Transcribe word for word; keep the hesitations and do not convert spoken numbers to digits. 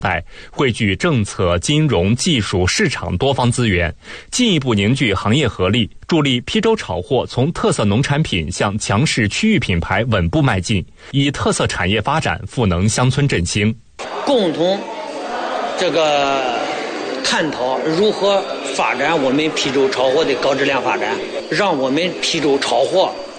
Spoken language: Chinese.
代汇聚政策、金融、技术、市场多方资源，进一步凝聚行业合力，助力邳州炒货从特色农产品向强势区域品牌稳步迈进，以特色产业发展赋能乡村振兴， 共同这个探讨如何发展我们邳州炒货的高质量发展，让我们邳州炒货